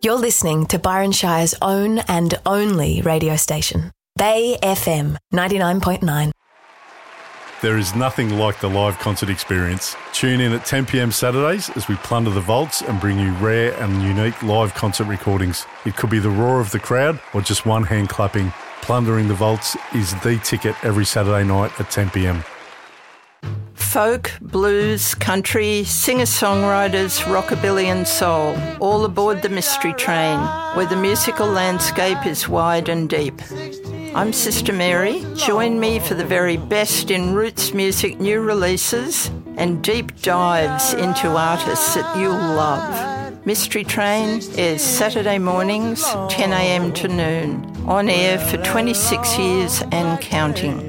You're listening to Byron Shire's own and only radio station, Bay FM 99.9. There is nothing like the live concert experience. Tune in at 10 p.m. Saturdays as we plunder the vaults and bring you rare and unique live concert recordings. It could be the roar of the crowd or just one hand clapping. Plundering the vaults is the ticket every Saturday night at 10 p.m. Folk, blues, country, singer-songwriters, rockabilly and soul, all aboard the Mystery Train, where the musical landscape is wide and deep. I'm Sister Mary. Join me for the very best in roots music new releases and deep dives into artists that you'll love. Mystery Train is Saturday mornings, 10 a.m. to noon, on air for 26 years and counting.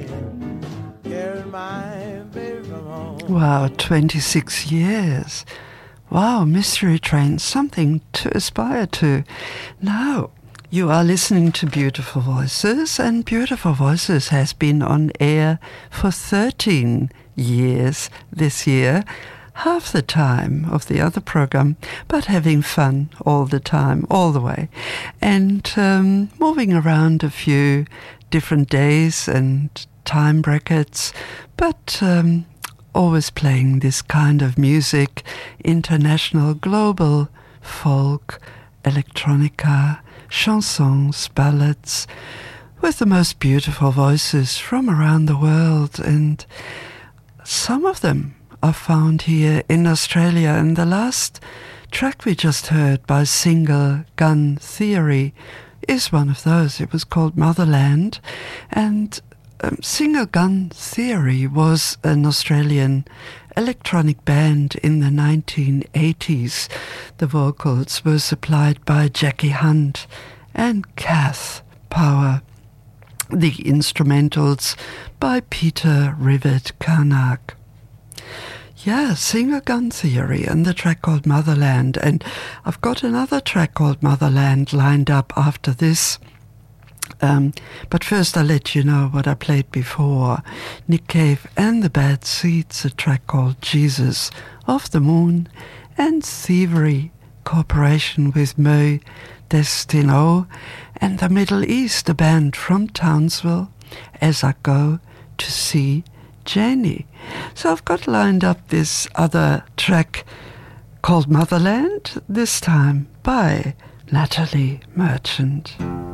Wow, 26 years. Wow, Mystery Train, something to aspire to. Now, you are listening to Beautiful Voices, and Beautiful Voices has been on air for 13 years this year, half the time of the other program, but having fun all the time, all the way. And moving around a few different days and time brackets, but always playing this kind of music, international, global, folk, electronica, chansons, ballads, with the most beautiful voices from around the world. And some of them are found here in Australia. And the last track we just heard by Single Gun Theory is one of those. It was called Motherland. And Single Gun Theory was an Australian electronic band in the 1980s. The vocals were supplied by Jackie Hunt and Kath Power. The instrumentals by Peter Rivet Karnak. Yeah, Single Gun Theory and the track called Motherland. And I've got another track called Motherland lined up after this. But first I'll let you know what I played before. Nick Cave and the Bad Seeds, a track called Jesus of the Moon, and Thievery Corporation with Mo Destino, and the Middle East, a band from Townsville, As I Go to See Jenny. So I've got lined up this other track called Motherland, this time by Natalie Merchant.